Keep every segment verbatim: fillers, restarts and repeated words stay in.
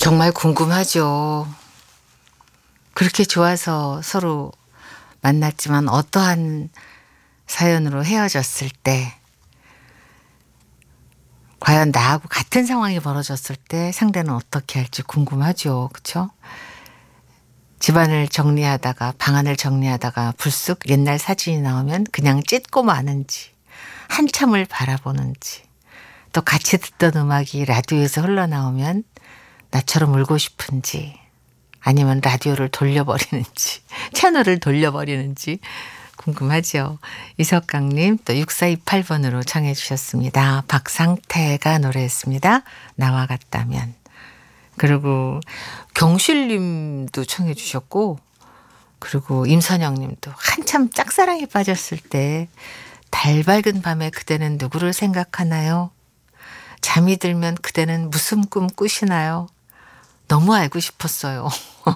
정말 궁금하죠. 그렇게 좋아서 서로 만났지만 어떠한 사연으로 헤어졌을 때 과연 나하고 같은 상황이 벌어졌을 때 상대는 어떻게 할지 궁금하죠. 그렇죠? 집안을 정리하다가 방안을 정리하다가 불쑥 옛날 사진이 나오면 그냥 찢고 마는지 한참을 바라보는지 또 같이 듣던 음악이 라디오에서 흘러나오면 나처럼 울고 싶은지 아니면 라디오를 돌려버리는지 채널을 돌려버리는지 궁금하죠. 이석강님 또 육사이팔 번으로 청해 주셨습니다. 박상태가 노래했습니다. 나와 같다면. 그리고 경실님도 청해 주셨고 그리고 임선영님도 한참 짝사랑에 빠졌을 때 달 밝은 밤에 그대는 누구를 생각하나요? 잠이 들면 그대는 무슨 꿈 꾸시나요? 너무 알고 싶었어요.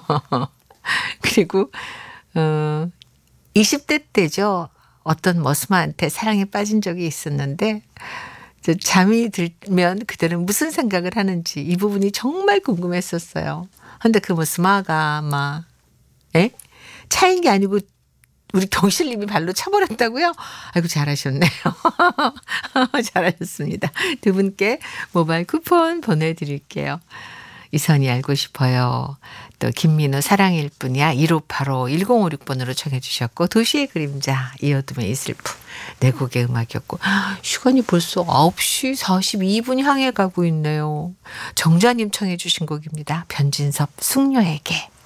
그리고 어, 이십 대 때죠. 어떤 머스마한테 사랑에 빠진 적이 있었는데 잠이 들면 그대는 무슨 생각을 하는지 이 부분이 정말 궁금했었어요. 근데 그 머스마가 아마 에? 차인 게 아니고 우리 경실님이 발로 차버렸다고요? 아이고 잘하셨네요. 잘하셨습니다. 두 분께 모바일 쿠폰 보내드릴게요. 이선이 알고 싶어요. 또 김민우 사랑일 뿐이야 일오팔오 일공오육 번으로 청해 주셨고 도시의 그림자 이어둠의 이슬프 네 곡의 음악이었고 시간이 벌써 아홉 시 사십이 분 향해 가고 있네요. 정자님 청해 주신 곡입니다. 변진섭 숙녀에게.